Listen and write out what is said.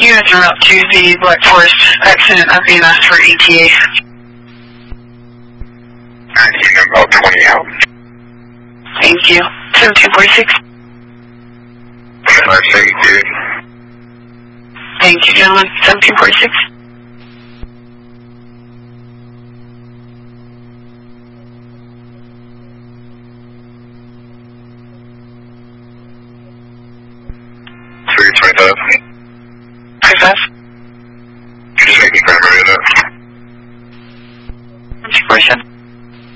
Units are up to the Black Forest accident are being asked for ETA. I need about 20 out. Thank you. 1746. Thank you. Thank you, gentlemen. 1746.